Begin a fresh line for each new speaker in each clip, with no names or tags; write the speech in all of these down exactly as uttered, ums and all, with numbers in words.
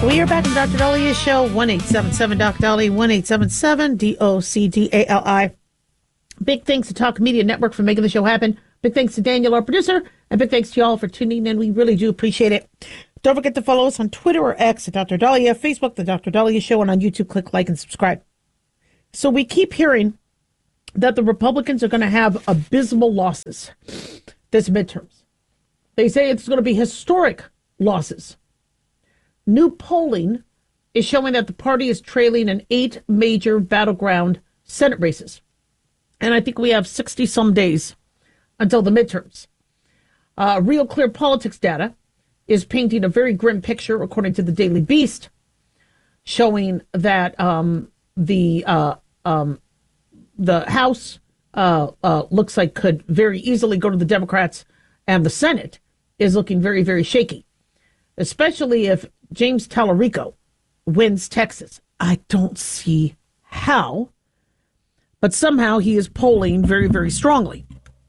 We are back in Doctor Dalia's show, one eight seven seven Doc Dali, one eight seven seven D O C D A L I. Big thanks to Talk Media Network for making the show happen. Big thanks to Daniel, our producer, and big thanks to y'all for tuning in. We really do appreciate it. Don't forget to follow us on Twitter or X at Doctor Dalia, Facebook, The Doctor Dalia Show, and on YouTube, click like and subscribe. So we keep hearing that the Republicans are going to have abysmal losses this midterms. They say it's going to be historic losses. New polling is showing that the party is trailing in eight major battleground Senate races. And I think we have sixty-some days until the midterms. Uh, Real Clear Politics data is painting a very grim picture, according to the Daily Beast, showing that um, the uh, um, the House uh, uh, looks like could very easily go to the Democrats, and the Senate is looking very, very shaky, especially if James Tallarico wins Texas. I don't see how, but somehow he is polling very, very strongly.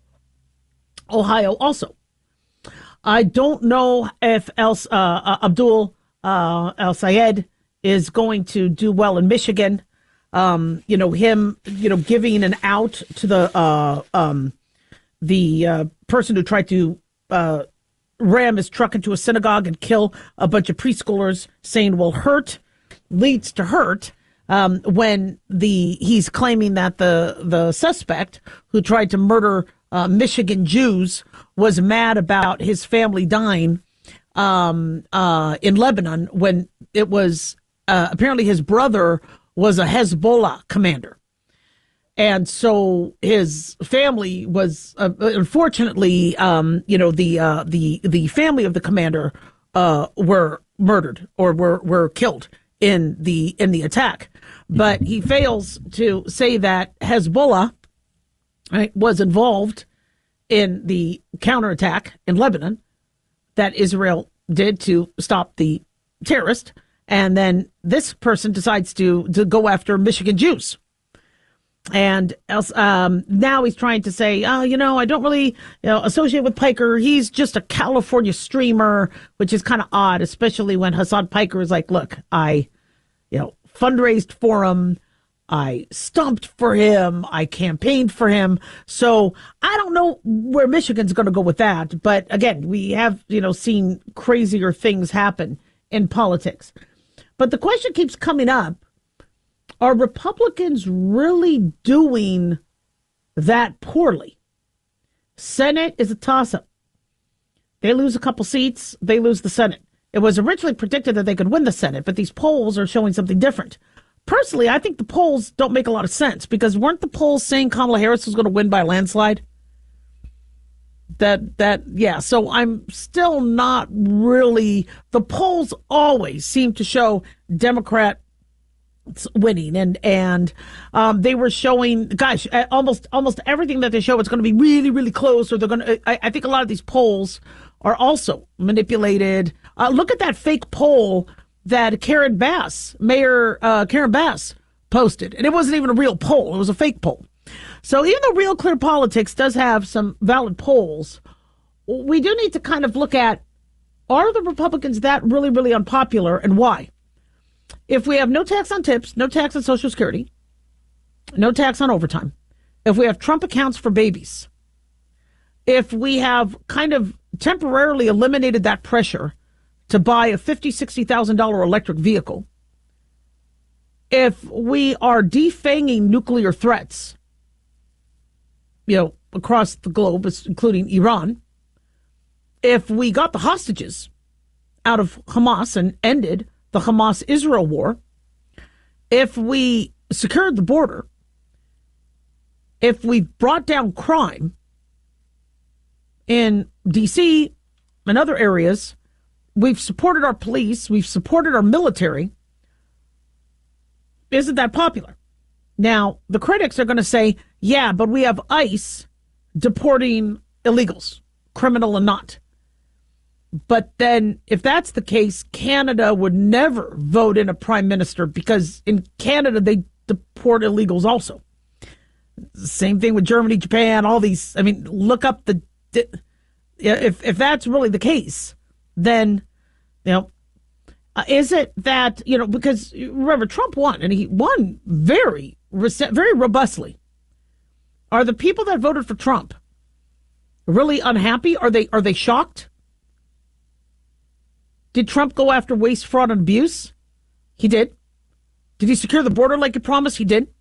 Ohio also. I don't know if El, uh, uh, Abdul uh, El-Sayed is going to do well in Michigan. Um, you know, him, you know, giving an out to the uh, um, the uh, person who tried to uh, ram his truck into a synagogue and kill a bunch of preschoolers, saying, well, hurt leads to hurt. Um, when the he's claiming that the the suspect who tried to murder uh, Michigan Jews was mad about his family dying um, uh, in Lebanon, when it was uh, apparently his brother was a Hezbollah commander. And so his family was, uh, unfortunately, um, you know, the uh, the the family of the commander uh, were murdered or were were killed in the in the attack. But he fails to say that Hezbollah, right, was involved in the counterattack in Lebanon that Israel did to stop the terrorist. And then this person decides to, to go after Michigan Jews. And else, um, now he's trying to say, oh, you know, I don't really you know, associate with Piker. He's just a California streamer, which is kind of odd, especially when Hassan Piker is like, look, I, you know, fundraised for him. I stumped for him. I campaigned for him. So I don't know where Michigan's going to go with that. But again, we have, you know, seen crazier things happen in politics. But the question keeps coming up. Are Republicans really doing that poorly? Senate is a toss-up. They lose a couple seats, they lose the Senate. It was originally predicted that they could win the Senate, but these polls are showing something different. Personally, I think the polls don't make a lot of sense, because weren't the polls saying Kamala Harris was going to win by a landslide? That, that, yeah, so I'm still not really, the polls always seem to show Democrat winning, and and um, they were showing, gosh, almost almost everything that they show, it's going to be really, really close, or they're going to, I, I think a lot of these polls are also manipulated. Uh, look at that fake poll that Karen Bass, Mayor uh, Karen Bass posted, and it wasn't even a real poll, it was a fake poll. So even though Real Clear Politics does have some valid polls, we do need to kind of look at, are the Republicans that really, really unpopular, and why? If we have no tax on tips, no tax on Social Security, no tax on overtime, if we have Trump accounts for babies, if we have kind of temporarily eliminated that pressure to buy a fifty thousand dollars, sixty thousand dollars electric vehicle, if we are defanging nuclear threats, you know, across the globe, including Iran, if we got the hostages out of Hamas and ended the Hamas-Israel war, if we secured the border, if we brought down crime in D C and other areas, we've supported our police, we've supported our military, isn't that popular? Now, the critics are going to say, yeah, but we have ICE deporting illegals, criminal and not. But then if that's the case, Canada would never vote in a prime minister, because in Canada, they deport illegals also. Same thing with Germany, Japan, all these. I mean, look up the, if if that's really the case, then, you know, Uh, is it that, you know, because remember, Trump won, and he won very, very robustly. Are the people that voted for Trump really unhappy? Are they are they shocked? Did Trump go after waste, fraud, and abuse? He did. Did he secure the border like he promised? He did.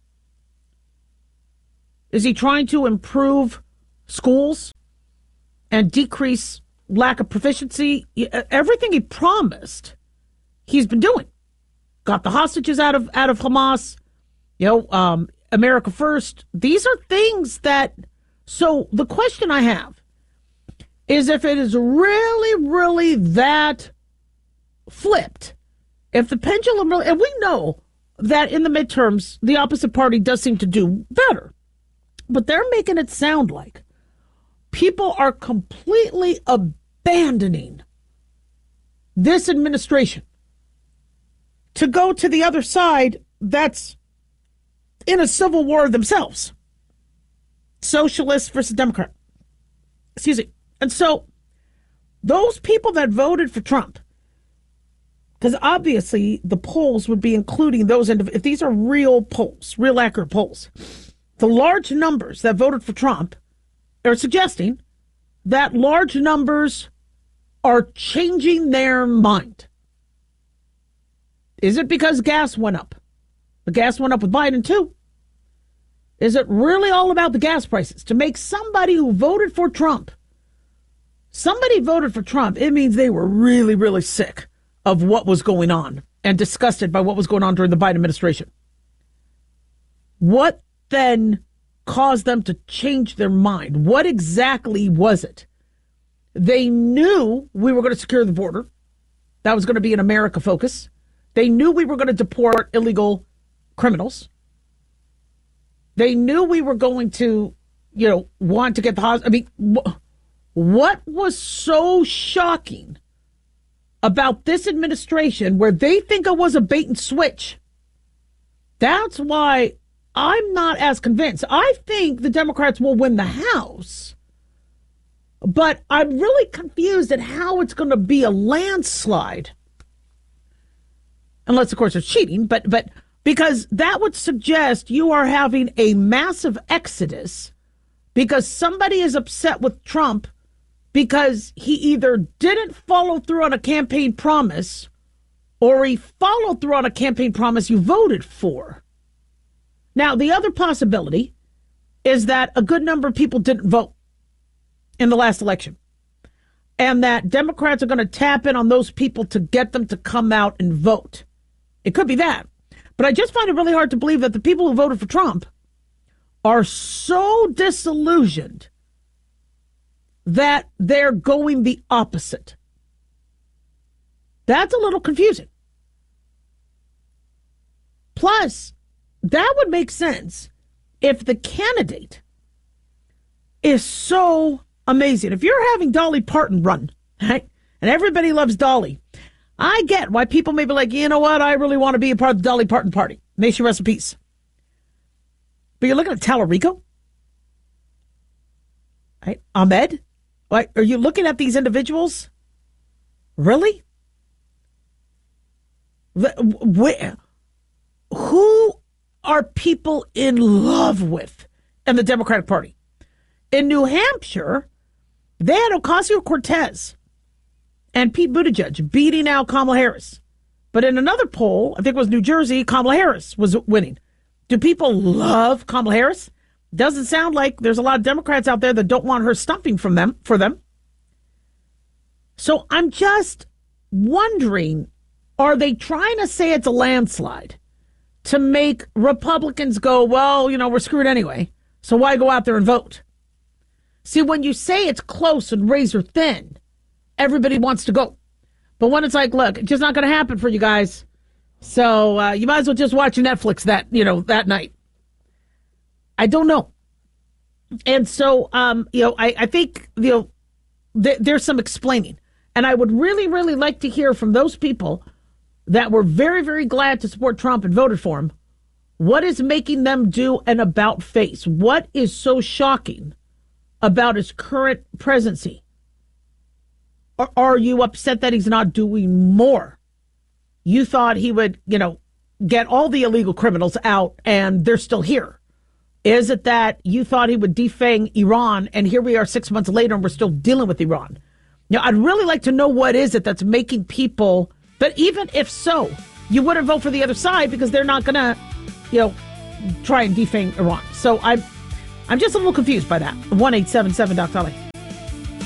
Is he trying to improve schools and decrease lack of proficiency? Everything he promised, he's been doing. Got the hostages out of out of Hamas. You know, um, America First. These are things that. So the question I have is, if it is really, really that flipped, if the pendulum really, and we know that in the midterms, the opposite party does seem to do better, but they're making it sound like people are completely abandoning this administration to go to the other side that's in a civil war themselves. Socialist versus Democrat. Excuse me. And so those people that voted for Trump, because obviously the polls would be including those, indiv- if these are real polls, real accurate polls, the large numbers that voted for Trump are suggesting that large numbers are changing their mind. Is it because gas went up? The gas went up with Biden too. Is it really all about the gas prices? To make somebody who voted for Trump, somebody voted for Trump, it means they were really, really sick of what was going on and disgusted by what was going on during the Biden administration. What then caused them to change their mind? What exactly was it? They knew we were going to secure the border. That was going to be an America focus. They knew we were going to deport illegal criminals. They knew we were going to, you know, want to get the hospital. I mean, wh- what was so shocking about this administration where they think it was a bait and switch? That's why I'm not as convinced. I think the Democrats will win the House, but I'm really confused at how it's going to be a landslide. Unless, of course, it's cheating, but but because that would suggest you are having a massive exodus because somebody is upset with Trump because he either didn't follow through on a campaign promise or he followed through on a campaign promise you voted for. Now, the other possibility is that a good number of people didn't vote in the last election and that Democrats are going to tap in on those people to get them to come out and vote. It could be that. But I just find it really hard to believe that the people who voted for Trump are so disillusioned that they're going the opposite. That's a little confusing. Plus, that would make sense if the candidate is so amazing. If you're having Dolly Parton run, right, and everybody loves Dolly, I get why people may be like, you know what, I really want to be a part of the Dolly Parton party. May she rest in peace. But you're looking at Tallarico, right? Ahmed, like, are you looking at these individuals? Really? Where? Who are people in love with in the Democratic Party? In New Hampshire, they had Ocasio-Cortez and Pete Buttigieg beating out Kamala Harris. But in another poll, I think it was New Jersey, Kamala Harris was winning. Do people love Kamala Harris? Doesn't sound like there's a lot of Democrats out there that don't want her stumping from them for them. So I'm just wondering, are they trying to say it's a landslide to make Republicans go, well, you know, we're screwed anyway, so why go out there and vote? See, when you say it's close and razor thin, everybody wants to go. But when it's like, look, it's just not going to happen for you guys. So uh, you might as well just watch Netflix that, you know, that night. I don't know. And so, um, you know, I, I think, you know, th- there's some explaining. And I would really, really like to hear from those people that were very, very glad to support Trump and voted for him. What is making them do an about face? What is so shocking about his current presidency? Or are you upset that he's not doing more? you thought he would, you know, get all the illegal criminals out and they're still here? Is it that you thought he would defang Iran and here we are six months later and we're still dealing with Iran? Now, I'd really like to know what is it that's making people, but even if so, you wouldn't vote for the other side because they're not going to, you know, try and defang Iran. So I'm, I'm just a little confused by that. one eight seven seven Doc Dolly.